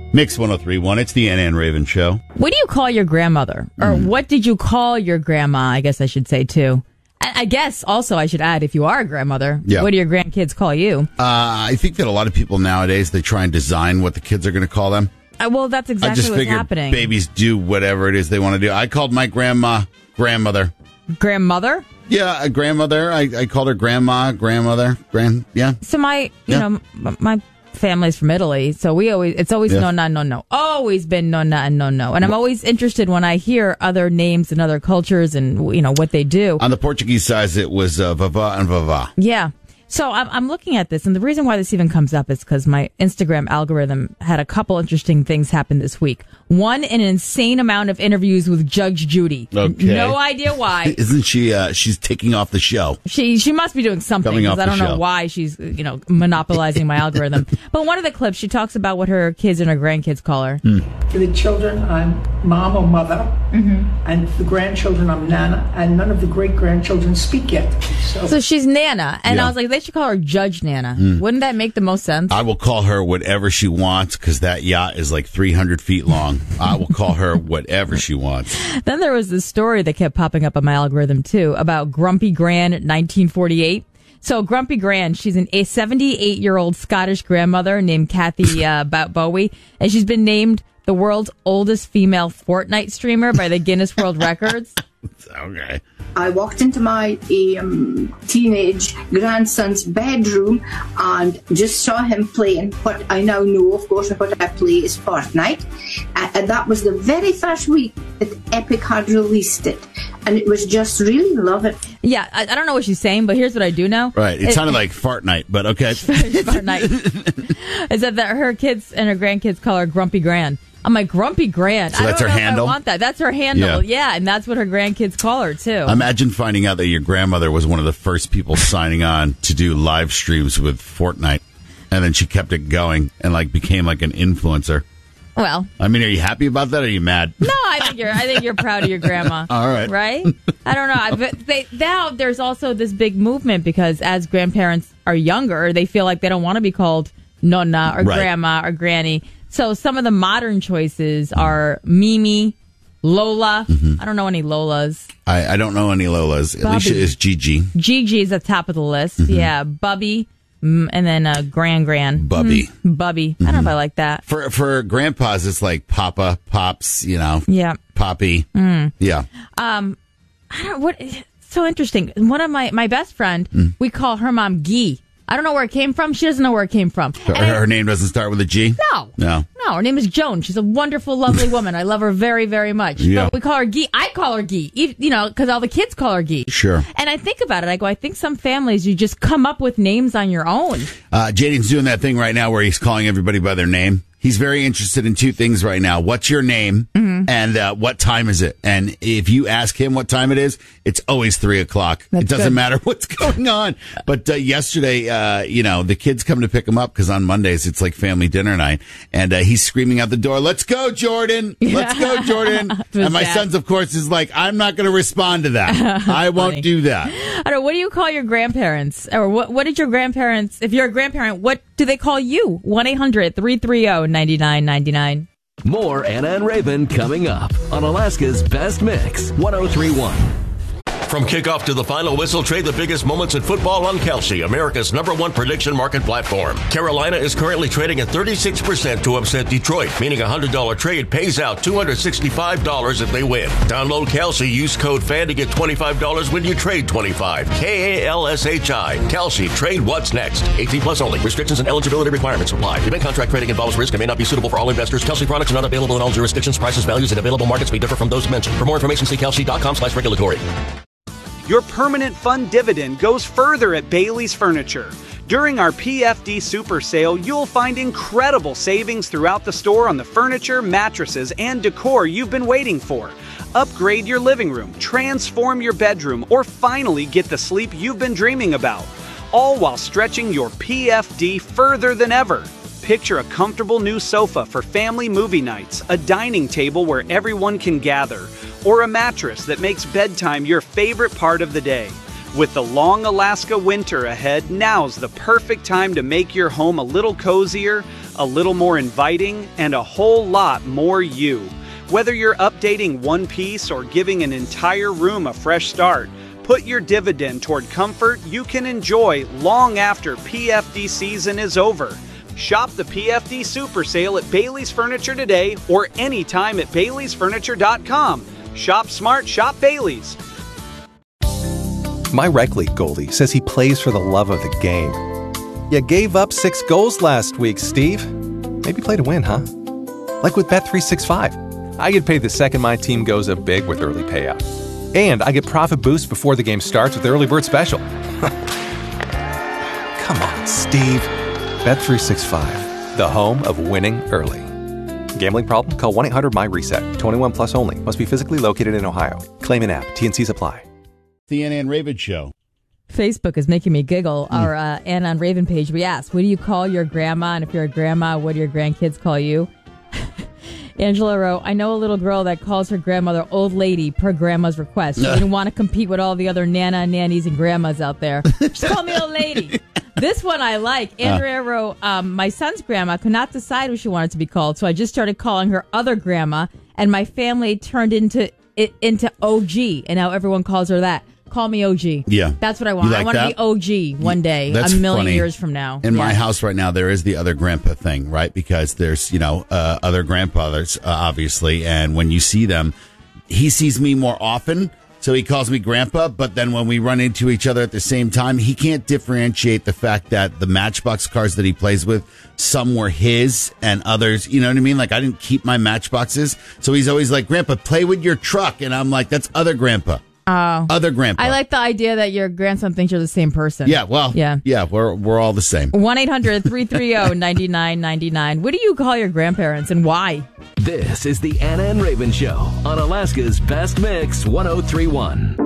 Mix 103.1. It's the Ann and Raven Show. What do you call your grandmother? Or what did you call your grandma, I guess I should say, too? I guess also I should add, if you are a grandmother, what do your grandkids call you? I think that a lot of people nowadays, they try and design what the kids are going to call them. Well, that's exactly what's happening. Babies do whatever it is they want to do. I called my grandma grandmother. Grandmother? Yeah, a grandmother. I called her grandmother. So my family's from Italy, so it's always nonna, no. Always been nonna and no. And I'm always interested when I hear other names and other cultures and, what they do. On the Portuguese side, it was vava and vava. Yeah. So I'm looking at this, and the reason why this even comes up is because my Instagram algorithm had a couple interesting things happen this week. One, an insane amount of interviews with Judge Judy. Okay. No idea why. Isn't she? She's taking off the show. She must be doing something, because I don't know why she's monopolizing my algorithm. But one of the clips, she talks about what her kids and her grandkids call her. For the children, I'm mom or mother, and for the grandchildren, I'm nana, and none of the great grandchildren speak yet. So she's Nana, and I was like, they should call her Judge Nana. Wouldn't that make the most sense? I will call her whatever she wants, because that yacht is like 300 feet long. I will call her whatever she wants. Then there was this story that kept popping up on my algorithm, too, about Grumpy Gran 1948. So Grumpy Gran, she's a 78-year-old Scottish grandmother named Kathy Bowie, and she's been named the world's oldest female Fortnite streamer by the Guinness World Records. Okay. I walked into my teenage grandson's bedroom and just saw him playing what I now know, of course, what I play is Fortnite. And that was the very first week that Epic had released it. And it was just really love it. Yeah, I don't know what she's saying, but here's what I do know. Right. It sounded like Fartnite, but okay. Fartnite. Is that her kids and her grandkids call her Grumpy Gran. I'm like, Grumpy Gran. So that's her handle? I want that. That's her handle. Yeah, and that's what her grandkids call her, too. Imagine finding out that your grandmother was one of the first people signing on to do live streams with Fortnite. And then she kept it going and became like an influencer. Well, I mean, are you happy about that or are you mad? No, I think you're proud of your grandma. All right. Right? I don't know. Now there's also this big movement because as grandparents are younger, they feel like they don't want to be called nonna or grandma or granny. So some of the modern choices are Mimi, Lola. I don't know any Lolas. I don't know any Lolas. Bubby. Alicia is Gigi. Gigi is at the top of the list. Yeah, Bubby. And then Gran. Bubby. Bubby. I don't know if I like that. For grandpas, it's like Papa, Pops, Yeah. Poppy. Yeah. It's so interesting. One of my best friend, we call her mom Gee. I don't know where it came from. She doesn't know where it came from. Her name doesn't start with a G? No. Her name is Joan. She's a wonderful, lovely woman. I love her very, very much. Yeah. But we call her Gee. I call her Gee, because all the kids call her Gee. Sure. And I think about it. I think some families, you just come up with names on your own. Jaden's doing that thing right now where he's calling everybody by their name. He's very interested in two things right now. What's your name? And what time is it? And if you ask him what time it is, it's always 3:00. It doesn't matter what's going on. But yesterday, the kids come to pick him up because on Mondays it's like family dinner night. And he's screaming out the door, "Let's go, Jordan! Let's go, Jordan!" And my son's, of course, is like, "I'm not going to respond to that. I won't do that." I don't know. What do you call your grandparents? Or what did your grandparents, if you're a grandparent, what do they call you? 1-800-330-9999. More Anna and Raven coming up on Alaska's Best Mix, 103.1. From kickoff to the final whistle, trade the biggest moments in football on Kalshi, America's #1 prediction market platform. Carolina is currently trading at 36% to upset Detroit, meaning a $100 trade pays out $265 if they win. Download Kalshi, use code FAN to get $25 when you trade $25. KALSHI. Kalshi, trade what's next. 18 plus only. Restrictions and eligibility requirements apply. Event contract trading involves risk and may not be suitable for all investors. Kalshi products are not available in all jurisdictions. Prices, values, and available markets may differ from those mentioned. For more information, see kalshi.com/regulatory. Your permanent fund dividend goes further at Bailey's Furniture. During our PFD Super Sale, you'll find incredible savings throughout the store on the furniture, mattresses, and decor you've been waiting for. Upgrade your living room, transform your bedroom, or finally get the sleep you've been dreaming about. All while stretching your PFD further than ever. Picture a comfortable new sofa for family movie nights, a dining table where everyone can gather, or a mattress that makes bedtime your favorite part of the day. With the long Alaska winter ahead, now's the perfect time to make your home a little cozier, a little more inviting, and a whole lot more you. Whether you're updating one piece or giving an entire room a fresh start, put your dividend toward comfort you can enjoy long after PFD season is over. Shop the PFD Super Sale at Bailey's Furniture today or anytime at Bailey'sFurniture.com. Shop smart, shop Bailey's. My rec league goalie says he plays for the love of the game. You gave up 6 goals last week, Steve. Maybe play to win, huh? Like with Bet365. I get paid the second my team goes up big with early payout. And I get profit boost before the game starts with the early bird special. Come on, Steve. Bet365, the home of winning early. Gambling problem? Call 1-800-MY-RESET. 21 plus only. Must be physically located in Ohio. Claim an app. T&Cs apply. The Anna and Raven Show. Facebook is making me giggle. Our Anna and Raven page, we asked, what do you call your grandma? And if you're a grandma, what do your grandkids call you? Angela wrote, I know a little girl that calls her grandmother old lady per grandma's request. She didn't want to compete with all the other nana, nannies, and grandmas out there. Just call me old lady. This one I like. Andrea wrote, my son's grandma could not decide what she wanted to be called, so I just started calling her other grandma, and my family turned into OG, and now everyone calls her that. Call me OG. Yeah. That's what I want. I want to be OG one day, a million years from now. In my house right now, there is the other grandpa thing, right? Because there's, other grandfathers, obviously. And when you see them, he sees me more often. So he calls me grandpa. But then when we run into each other at the same time, he can't differentiate the fact that the Matchbox cars that he plays with, some were his and others, you know what I mean? Like, I didn't keep my Matchboxes. So he's always like, Grandpa, play with your truck. And I'm like, that's other grandpa. Other grandpa. I like the idea that your grandson thinks you're the same person. Yeah, well, yeah, we're all the same. 1-800-330-9999. What do you call your grandparents and why? This is the Anna and Raven Show on Alaska's Best Mix 103.1.